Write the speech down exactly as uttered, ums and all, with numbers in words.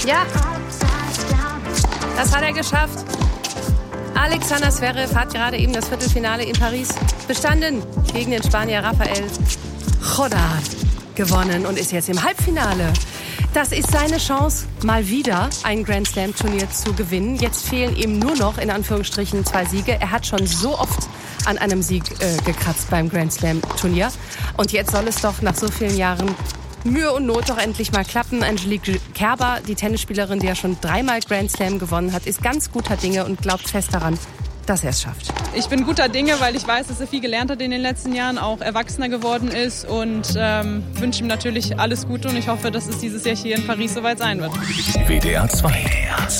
Ja, das hat er geschafft. Alexander Zverev hat gerade eben das Viertelfinale in Paris bestanden. Gegen den Spanier Rafael Nadal gewonnen und ist jetzt im Halbfinale. Das ist seine Chance, mal wieder ein Grand Slam Turnier zu gewinnen. Jetzt fehlen ihm nur noch, in Anführungsstrichen, zwei Siege. Er hat schon so oft an einem Sieg äh, gekratzt beim Grand Slam Turnier. Und jetzt soll es doch nach so vielen Jahren Mühe und Not doch endlich mal klappen. Angelique Kerber, die Tennisspielerin, die ja schon dreimal Grand Slam gewonnen hat, ist ganz guter Dinge und glaubt fest daran, dass er es schafft. Ich bin guter Dinge, weil ich weiß, dass er viel gelernt hat in den letzten Jahren, auch erwachsener geworden ist und ähm, wünsche ihm natürlich alles Gute und ich hoffe, dass es dieses Jahr hier in Paris soweit sein wird. W D R zwei.